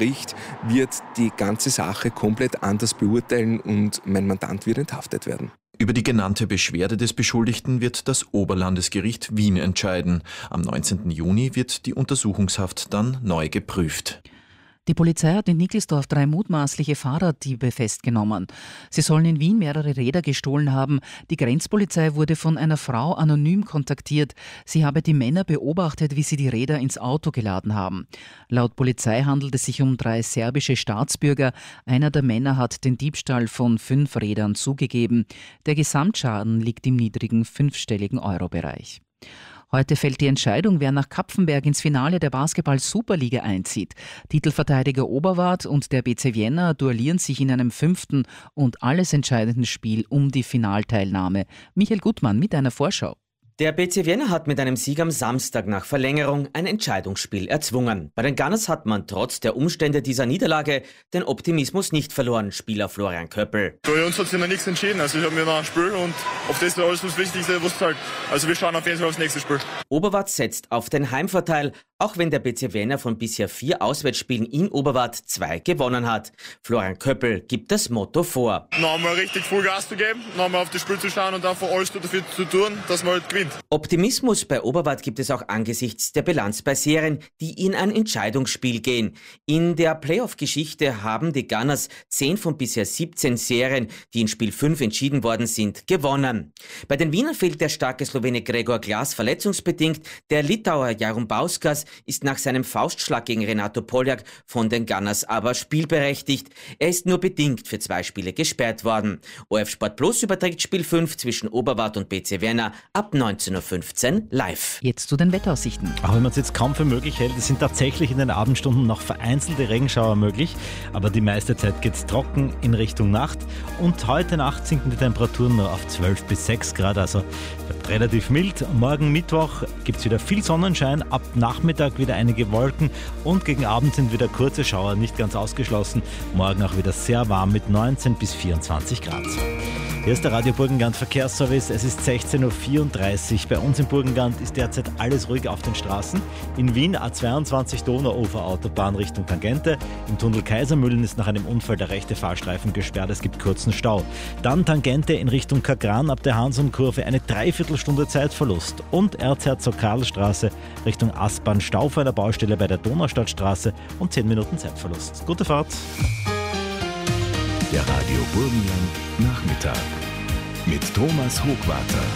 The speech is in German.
Gericht wird die ganze Sache komplett anders beurteilen und mein Mandant wird enthaftet werden. Über die genannte Beschwerde des Beschuldigten wird das Oberlandesgericht Wien entscheiden. Am 19. Juni wird die Untersuchungshaft dann neu geprüft. Die Polizei hat in Nickelsdorf 3 mutmaßliche Fahrraddiebe festgenommen. Sie sollen in Wien mehrere Räder gestohlen haben. Die Grenzpolizei wurde von einer Frau anonym kontaktiert. Sie habe die Männer beobachtet, wie sie die Räder ins Auto geladen haben. Laut Polizei handelt es sich um 3 serbische Staatsbürger. Einer der Männer hat den Diebstahl von 5 Rädern zugegeben. Der Gesamtschaden liegt im niedrigen 5-stelligen Euro-Bereich. Heute fällt die Entscheidung, wer nach Kapfenberg ins Finale der Basketball-Superliga einzieht. Titelverteidiger Oberwart und der BC Vienna duellieren sich in einem 5. und alles entscheidenden Spiel um die Finalteilnahme. Michael Gutmann mit einer Vorschau. Der BC Vienna hat mit einem Sieg am Samstag nach Verlängerung ein Entscheidungsspiel erzwungen. Bei den Gunners hat man trotz der Umstände dieser Niederlage den Optimismus nicht verloren, Spieler Florian Köppel. Für uns hat sich noch nichts entschieden. Also ich habe mir noch ein Spiel und auf das ist alles das Wichtigste, was halt. Also wir schauen auf jeden Fall aufs nächste Spiel. Oberwart setzt auf den Heimvorteil, auch wenn der BC Vienna von bisher 4 Auswärtsspielen in Oberwart 2 gewonnen hat. Florian Köppel gibt das Motto vor. Nochmal richtig Vollgas zu geben, nochmal auf das Spiel zu schauen und einfach alles dafür zu tun, dass man halt gewinnt. Optimismus bei Oberwart gibt es auch angesichts der Bilanz bei Serien, die in ein Entscheidungsspiel gehen. In der Playoff-Geschichte haben die Gunners 10 von bisher 17 Serien, die in Spiel 5 entschieden worden sind, gewonnen. Bei den Wienern fehlt der starke Slowene Gregor Glas verletzungsbedingt. Der Litauer Jarum Bauskas ist nach seinem Faustschlag gegen Renato Poljak von den Gunners aber spielberechtigt. Er ist nur bedingt für 2 Spiele gesperrt worden. OF Sport Plus überträgt Spiel 5 zwischen Oberwart und BC Vienna ab 19:15 Uhr live. Jetzt zu den Wetteraussichten. Auch wenn man es jetzt kaum für möglich hält, es sind tatsächlich in den Abendstunden noch vereinzelte Regenschauer möglich, aber die meiste Zeit geht es trocken in Richtung Nacht und heute Nacht sinken die Temperaturen nur auf 12 bis 6 Grad, also wird relativ mild. Morgen Mittwoch gibt es wieder viel Sonnenschein, ab Nachmittag wieder einige Wolken und gegen Abend sind wieder kurze Schauer nicht ganz ausgeschlossen. Morgen auch wieder sehr warm mit 19 bis 24 Grad. Hier ist der Radio Burgenland Verkehrsservice. Es ist 16:34 Uhr. Bei uns im Burgenland ist derzeit alles ruhig auf den Straßen. In Wien A22 Donauufer Autobahn Richtung Tangente. Im Tunnel Kaisermühlen ist nach einem Unfall der rechte Fahrstreifen gesperrt. Es gibt kurzen Stau. Dann Tangente in Richtung Kagran ab der Hansum-Kurve eine Dreiviertelstunde Zeitverlust. Und Erzherzog-Karl-Straße Richtung Aspern Stau vor einer Baustelle bei der Donaustadtstraße und 10 Minuten Zeitverlust. Gute Fahrt! Der Radio Burgenland Nachmittag mit Thomas Hochwarter.